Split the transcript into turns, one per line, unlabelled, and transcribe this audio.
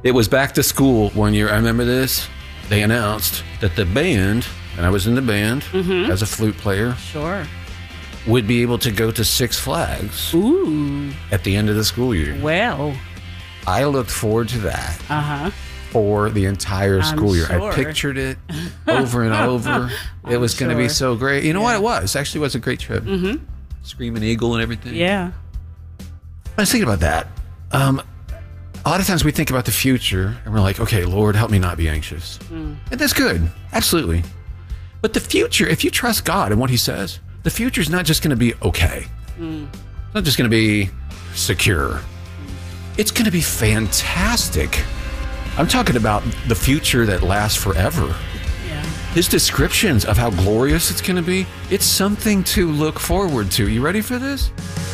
It was back to school one year. I remember this. They announced that the band, and I was in the band as a flute player,
Sure.
would be able to go to Six Flags
Ooh.
at the end of the school year.
Well.
I looked forward to that
Uh-huh.
for the entire school year.
sure.
I pictured it over and over. It was going to be
sure.
so great. You know what it was? Actually, it was a great trip. Screaming Eagle and everything.
Yeah.
I was thinking about that. A lot of times we think about the future and we're like, okay, Lord, help me not be anxious. And that's good. Absolutely. But the future, if you trust God and what he says, the future is not just going to be okay. It's not just going to be secure. It's going to be fantastic. I'm talking about the future that lasts forever.
Yeah.
His descriptions of how glorious it's going to be, it's something to look forward to. You ready for this?